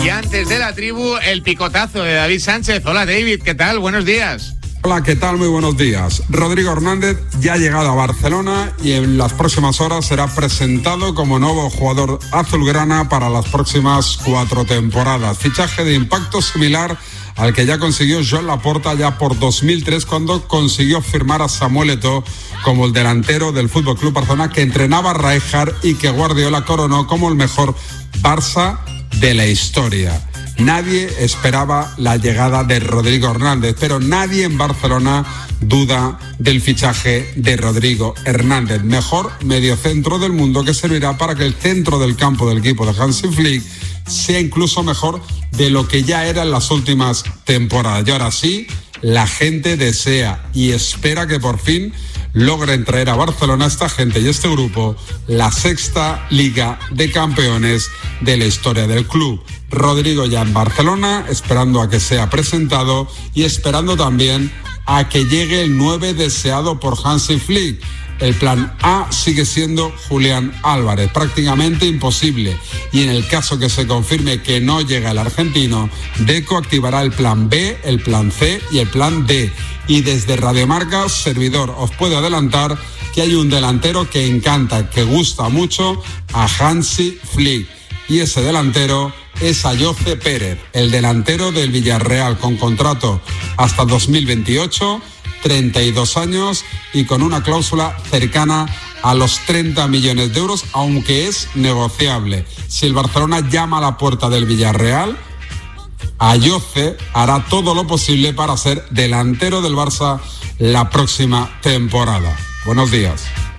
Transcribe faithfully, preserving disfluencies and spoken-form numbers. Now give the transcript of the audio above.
Y antes de la tribu, el picotazo de David Sánchez. Hola David, ¿qué tal? Buenos días. Hola, ¿qué tal? Muy buenos días. Rodrigo Hernández ya ha llegado a Barcelona y en las próximas horas será presentado como nuevo jugador azulgrana para las próximas cuatro temporadas. Fichaje de impacto similar al que ya consiguió Joan Laporta ya por dos mil tres, cuando consiguió firmar a Samuel Eto'o como el delantero del F C Barcelona, que entrenaba a Rijkaard y que Guardiola coronó como el mejor Barça de la historia. Nadie esperaba la llegada de Rodrigo Hernández, pero nadie en Barcelona duda del fichaje de Rodrigo Hernández, mejor mediocentro del mundo, que servirá para que el centro del campo del equipo de Hansi Flick sea incluso mejor de lo que ya era en las últimas temporadas. Y ahora sí, la gente desea y espera que por fin logren traer a Barcelona, esta gente y este grupo, la sexta Liga de Campeones de la historia del club. Rodrigo ya en Barcelona, esperando a que sea presentado y esperando también a que llegue el nueve deseado por Hansi Flick. El plan A sigue siendo Julián Álvarez, prácticamente imposible. Y en el caso que se confirme que no llega el argentino, Deco activará el plan B, el plan C y el plan D. Y desde Radiomarca, servidor, os puedo adelantar que hay un delantero que encanta, que gusta mucho a Hansi Flick. Y ese delantero es Ayoce Pérez, el delantero del Villarreal, con contrato hasta dos mil veintiocho, treinta y dos años y con una cláusula cercana a los treinta millones de euros, aunque es negociable. Si el Barcelona llama a la puerta del Villarreal, Ayoce hará todo lo posible para ser delantero del Barça la próxima temporada. Buenos días.